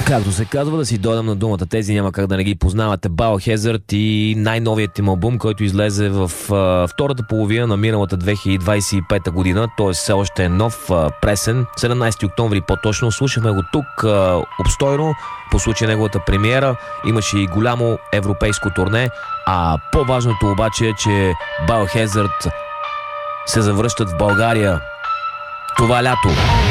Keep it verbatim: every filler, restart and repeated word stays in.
Както се казва, да си дойдем на думата. Тези няма как да не ги познавате. Biohazard и най-новият им албум, който излезе в а, втората половина на миналата две хиляди двадесет и пета година. Т.е. все още е нов, а, пресен. седемнадесети октомври по-точно. Слушахме го тук а, обстойно. По случай неговата премиера имаше и голямо европейско турне. А по-важното обаче е, че Biohazard се завръщат в България това лято.